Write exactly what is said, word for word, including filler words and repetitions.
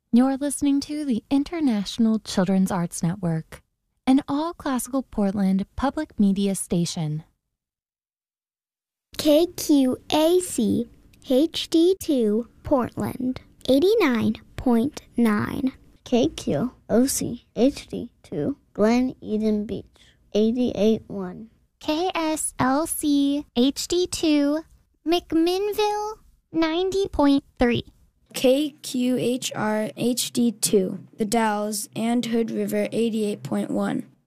You're listening to the International Children's Arts Network, an all-classical Portland public media station. K Q A C H D two Portland, eighty-nine point nine. K Q O C H D two Glen Eden Beach, eighty-eight point one. K S L C H D two McMinnville, ninety point three. K Q H R H D two The Dalles and Hood River, eighty-eight point one.